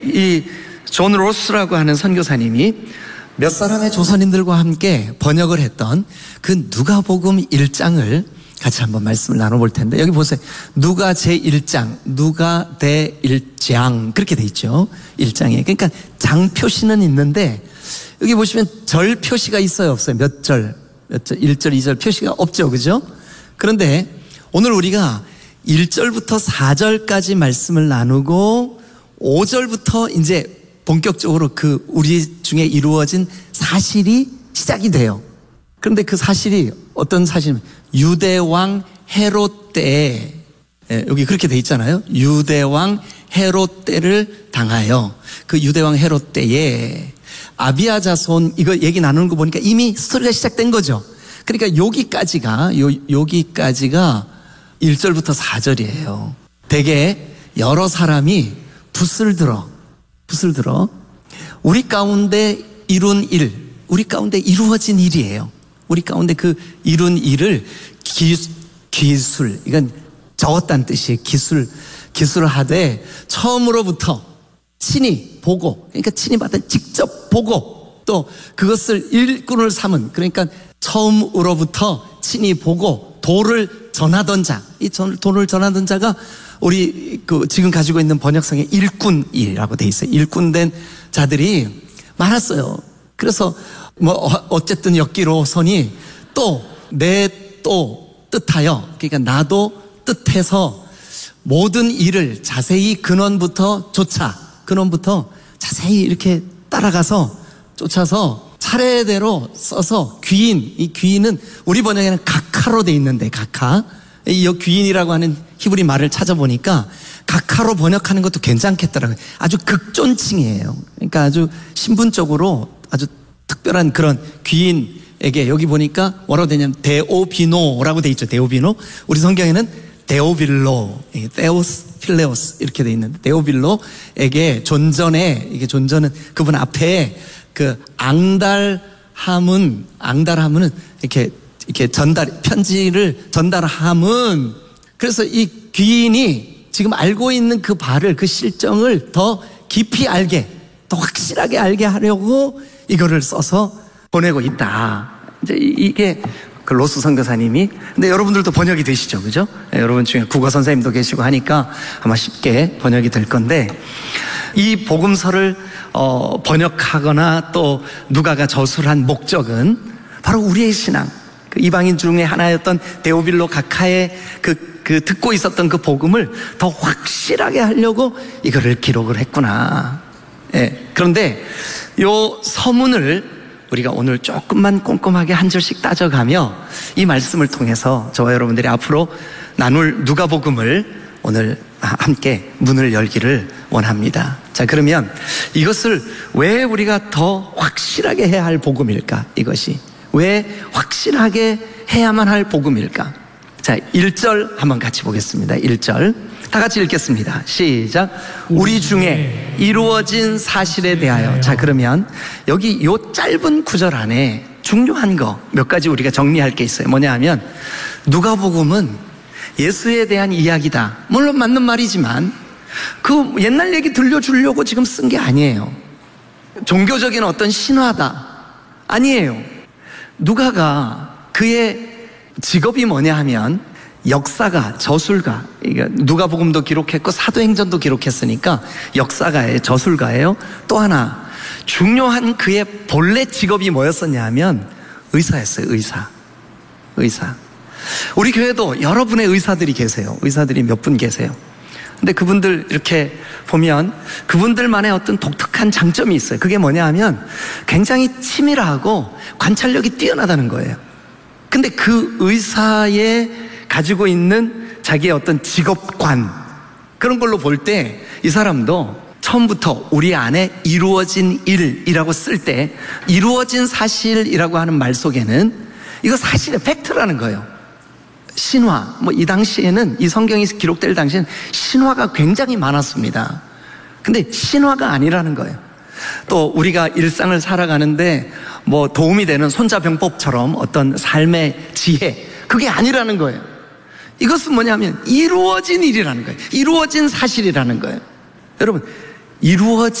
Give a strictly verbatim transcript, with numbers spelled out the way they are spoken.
이 존 로스라고 하는 선교사님이 몇 사람의 조선인들과 함께 번역을 했던 그 누가복음 일 장을 같이 한번 말씀을 나눠볼 텐데, 여기 보세요. 누가 제일 장, 누가 대일 장 그렇게 돼 있죠. 일 장에. 그러니까 장 표시는 있는데 여기 보시면 절 표시가 있어요, 없어요? 몇 절, 몇 절, 일 절, 이 절 표시가 없죠, 그죠? 그런데 오늘 우리가 일 절부터 사 절까지 말씀을 나누고 오 절부터 이제 본격적으로 그 우리 중에 이루어진 사실이 시작이 돼요. 그런데 그 사실이 어떤 사실이냐면 유대왕 헤롯 때에, 예, 여기 그렇게 돼 있잖아요. 유대왕 헤롯 때를 당하여, 그 유대왕 헤롯 때에 아비야 자손, 이거 얘기 나누는 거 보니까 이미 스토리가 시작된 거죠. 그러니까 여기까지가 요, 여기까지가 일 절부터 사 절이에요. 되게 여러 사람이 붓을 들어 붓을 들어 우리 가운데 이룬 일, 우리 가운데 이루어진 일이에요. 우리 가운데 그 이룬 일을 기, 기술, 이건 적었다는 뜻이에요. 기술, 기술을 하되 처음으로부터 친히 보고, 그러니까 친히 받아 직접 보고 또 그것을 일꾼을 삼은, 그러니까 처음으로부터 친히 보고 도를 전하던 자, 이 도를 전하던 자가 우리 그 지금 가지고 있는 번역성에 일꾼이라고 돼 있어요. 일꾼된 자들이 많았어요. 그래서 뭐 어쨌든 엮기로서니 또 내 또 뜻하여, 그러니까 나도 뜻해서 모든 일을 자세히 근원부터 쫓아, 근원부터 자세히 이렇게 따라가서 쫓아서 차례대로 써서 귀인, 이 귀인은 우리 번역에는 각하로 돼 있는데, 각하, 이 귀인이라고 하는 히브리 말을 찾아보니까 각하로 번역하는 것도 괜찮겠더라고요. 아주 극존칭이에요. 그러니까 아주 신분적으로 아주 특별한 그런 귀인에게, 여기 보니까 뭐라고 되냐면 데오비노라고 돼 있죠. 데오비노. 우리 성경에는 데오빌로, 데오스 필레오스 이렇게 돼 있는데, 데오빌로에게 존전에, 이게 존전은 그분 앞에 그 앙달함은, 앙달함은 이렇게 이렇게 전달, 편지를 전달함은, 그래서 이 귀인이 지금 알고 있는 그 바를, 그 실정을 더 깊이 알게, 더 확실하게 알게 하려고 이거를 써서 보내고 있다. 이제 이게 그 로스 선교사님이, 근데 여러분들도 번역이 되시죠, 그죠? 네, 여러분 중에 국어 선생님도 계시고 하니까 아마 쉽게 번역이 될 건데, 이 복음서를 어, 번역하거나 또 누가가 저술한 목적은 바로 우리의 신앙, 그 이방인 중에 하나였던 데오빌로 각하의 그, 그 듣고 있었던 그 복음을 더 확실하게 하려고 이거를 기록을 했구나. 예. 그런데 요 서문을 우리가 오늘 조금만 꼼꼼하게 한 절씩 따져가며 이 말씀을 통해서 저와 여러분들이 앞으로 나눌 누가복음을 오늘 함께 문을 열기를 원합니다. 자, 그러면 이것을 왜 우리가 더 확실하게 해야 할 복음일까? 이것이 왜 확실하게 해야만 할 복음일까? 자, 일 절 한번 같이 보겠습니다. 일 절 다 같이 읽겠습니다. 시작. 우리 중에 이루어진 사실에 대하여. 자, 그러면 여기 요 짧은 구절 안에 중요한 거 몇 가지 우리가 정리할 게 있어요. 뭐냐 하면 누가복음은 예수에 대한 이야기다. 물론 맞는 말이지만 그 옛날 얘기 들려주려고 지금 쓴 게 아니에요. 종교적인 어떤 신화다. 아니에요. 누가가 그의 직업이 뭐냐 하면 역사가, 저술가, 누가복음도 기록했고 사도행전도 기록했으니까 역사가예요, 저술가예요. 또 하나 중요한 그의 본래 직업이 뭐였었냐 하면 의사였어요. 의사. 의사. 우리 교회도 여러분의 의사들이 계세요. 의사들이 몇 분 계세요. 근데 그분들 이렇게 보면 그분들만의 어떤 독특한 장점이 있어요. 그게 뭐냐 하면 굉장히 치밀하고 관찰력이 뛰어나다는 거예요. 근데 그 의사의 가지고 있는 자기의 어떤 직업관, 그런 걸로 볼 때 이 사람도 처음부터 우리 안에 이루어진 일이라고 쓸 때 이루어진 사실이라고 하는 말 속에는 이거 사실의 팩트라는 거예요. 신화, 뭐 이 당시에는, 이 성경이 기록될 당시에는 신화가 굉장히 많았습니다. 근데 신화가 아니라는 거예요. 또 우리가 일상을 살아가는데 뭐 도움이 되는 손자병법처럼 어떤 삶의 지혜, 그게 아니라는 거예요. 이것은 뭐냐면 이루어진 일이라는 거예요. 이루어진 사실이라는 거예요. 여러분, 이루어지